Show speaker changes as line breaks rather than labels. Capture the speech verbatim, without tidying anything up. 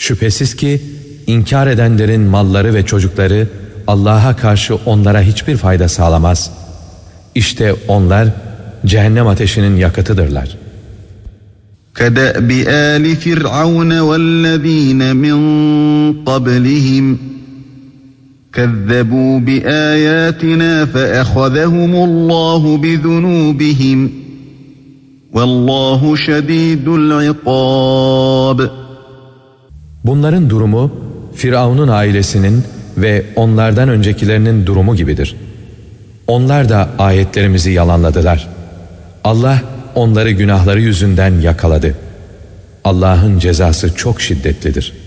Şüphesiz ki inkar edenlerin malları ve çocukları Allah'a karşı onlara hiçbir fayda sağlamaz. İşte onlar cehennem ateşinin yakıtıdırlar.
كَدَأْبِ آلِ فِرْعَوْنَ وَالَّذ۪ينَ مِنْ قَبْلِهِمْ كَذَّبُوا بِآيَاتِنَا فَأَخَذَهُمُ اللّٰهُ بِذُنُوبِهِمْ وَاللّٰهُ شَد۪يدُ الْعِقَابِ.
Bunların durumu Firavun'un ailesinin ve onlardan öncekilerinin durumu gibidir. Onlar da ayetlerimizi yalanladılar. Allah onları günahları yüzünden yakaladı. Allah'ın cezası çok şiddetlidir.